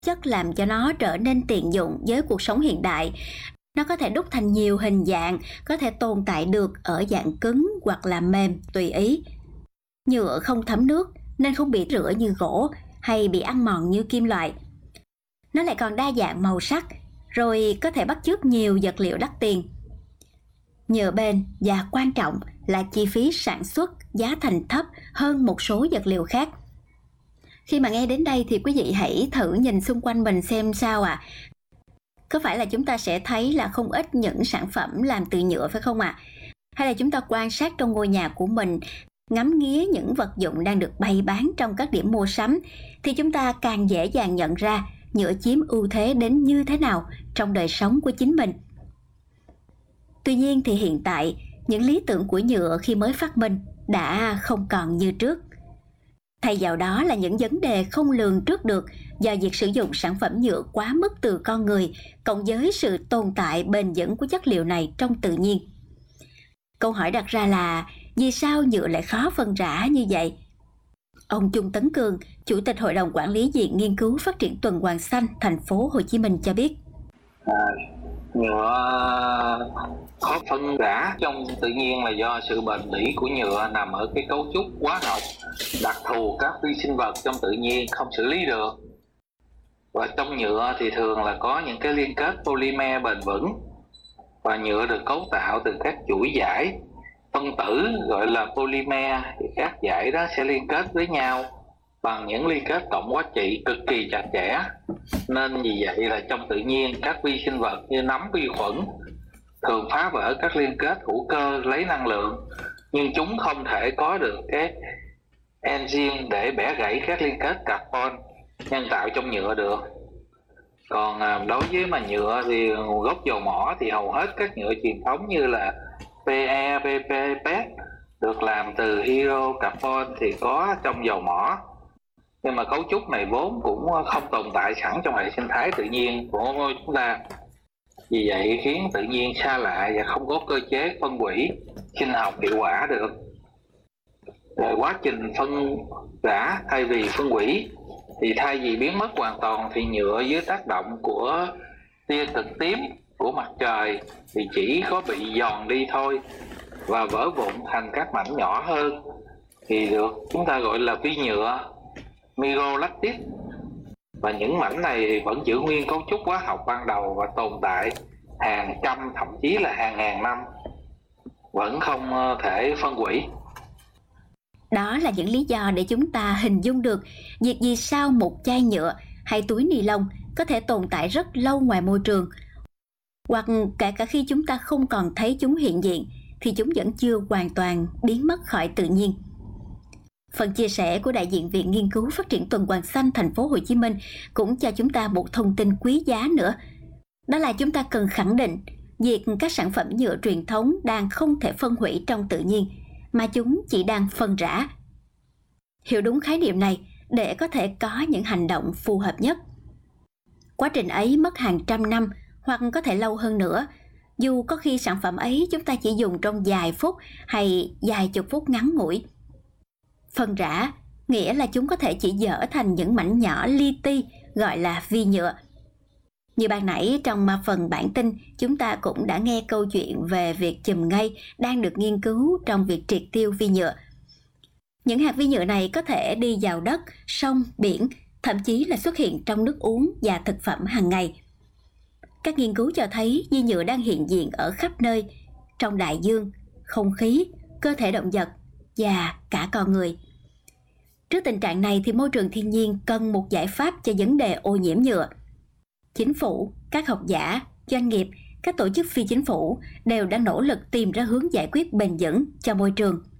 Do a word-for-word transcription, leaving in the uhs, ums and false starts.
chất làm cho nó trở nên tiện dụng với cuộc sống hiện đại. Nó có thể đúc thành nhiều hình dạng, có thể tồn tại được ở dạng cứng hoặc là mềm, tùy ý. Nhựa không thấm nước nên không bị rửa như gỗ hay bị ăn mòn như kim loại. Nó lại còn đa dạng màu sắc, rồi có thể bắt chước nhiều vật liệu đắt tiền. Nhựa bền và quan trọng là chi phí sản xuất, giá thành thấp hơn một số vật liệu khác. Khi mà nghe đến đây thì quý vị hãy thử nhìn xung quanh mình xem sao ạ. À. Có phải là chúng ta sẽ thấy là không ít những sản phẩm làm từ nhựa phải không ạ? À? Hay là chúng ta quan sát trong ngôi nhà của mình, ngắm nghía những vật dụng đang được bày bán trong các điểm mua sắm, thì chúng ta càng dễ dàng nhận ra nhựa chiếm ưu thế đến như thế nào trong đời sống của chính mình. Tuy nhiên thì hiện tại, những lý tưởng của nhựa khi mới phát minh đã không còn như trước. Thay vào đó là những vấn đề không lường trước được do việc sử dụng sản phẩm nhựa quá mức từ con người, cộng với sự tồn tại bền vững của chất liệu này trong tự nhiên. Câu hỏi đặt ra là vì sao nhựa lại khó phân rã như vậy? Ông Chung Tấn Cường, Chủ tịch Hội đồng Quản lý Viện Nghiên cứu Phát triển Tuần hoàn xanh thành phố Hồ Chí Minh cho biết. À, nhựa khó phân rã trong tự nhiên là do sự bền bỉ của nhựa nằm ở cái cấu trúc hóa học đặc thù các vi sinh vật trong tự nhiên không xử lý được. Và trong nhựa thì thường là có những cái liên kết polymer bền vững, và nhựa được cấu tạo từ các chuỗi dải phân tử gọi là polymer, thì các dải đó sẽ liên kết với nhau bằng những liên kết cộng hóa trị cực kỳ chặt chẽ. Nên vì vậy là trong tự nhiên các vi sinh vật như nấm, vi khuẩn thường phá vỡ các liên kết hữu cơ lấy năng lượng, nhưng chúng không thể có được cái enzyme để bẻ gãy các liên kết carbon nhân tạo trong nhựa được. Còn đối với mà nhựa thì nguồn gốc dầu mỏ thì hầu hết các nhựa truyền thống như là pê e, pê pê, pê e tê được làm từ hydrocarbon thì có trong dầu mỏ, nhưng mà cấu trúc này vốn cũng không tồn tại sẵn trong hệ sinh thái tự nhiên của chúng ta. Vì vậy khiến tự nhiên xa lạ và không có cơ chế phân hủy sinh học hiệu quả được. Rồi quá trình phân rã thay vì phân hủy thì thay vì biến mất hoàn toàn thì nhựa dưới tác động của tia cực tím của mặt trời thì chỉ có bị giòn đi thôi và vỡ vụn thành các mảnh nhỏ hơn, thì được chúng ta gọi là vi nhựa, microplastic. Và những mảnh này thì vẫn giữ nguyên cấu trúc hóa học ban đầu và tồn tại hàng trăm thậm chí là hàng ngàn năm, vẫn không thể phân hủy. Đó là những lý do để chúng ta hình dung được việc vì sao một chai nhựa hay túi ni lông có thể tồn tại rất lâu ngoài môi trường, hoặc kể cả khi chúng ta không còn thấy chúng hiện diện thì chúng vẫn chưa hoàn toàn biến mất khỏi tự nhiên. Phần chia sẻ của đại diện Viện Nghiên cứu Phát triển Tuần hoàn xanh thành phố Hồ Chí Minh cũng cho chúng ta một thông tin quý giá nữa. Đó là chúng ta cần khẳng định việc các sản phẩm nhựa truyền thống đang không thể phân hủy trong tự nhiên, mà chúng chỉ đang phân rã. Hiểu đúng khái niệm này để có thể có những hành động phù hợp nhất. Quá trình ấy mất hàng trăm năm hoặc có thể lâu hơn nữa, dù có khi sản phẩm ấy chúng ta chỉ dùng trong vài phút hay vài chục phút ngắn ngủi. Phân rã nghĩa là chúng có thể chỉ dỡ thành những mảnh nhỏ li ti gọi là vi nhựa. Như ban nãy trong phần bản tin, chúng ta cũng đã nghe câu chuyện về việc chùm ngây đang được nghiên cứu trong việc triệt tiêu vi nhựa. Những hạt vi nhựa này có thể đi vào đất, sông, biển, thậm chí là xuất hiện trong nước uống và thực phẩm hàng ngày. Các nghiên cứu cho thấy vi nhựa đang hiện diện ở khắp nơi, trong đại dương, không khí, cơ thể động vật và cả con người. Trước tình trạng này thì môi trường thiên nhiên cần một giải pháp cho vấn đề ô nhiễm nhựa. Chính phủ, các học giả, doanh nghiệp, các tổ chức phi chính phủ đều đã nỗ lực tìm ra hướng giải quyết bền vững cho môi trường.